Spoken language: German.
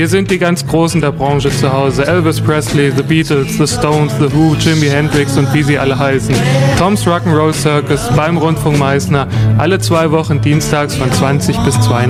Hier sind die ganz Großen der Branche zu Hause. Elvis Presley, The Beatles, The Stones, The Who, Jimi Hendrix und wie sie alle heißen. Tom's Rock'n'Roll Circus beim Rundfunk Meißner. Alle 2 Wochen dienstags von 20 bis 22.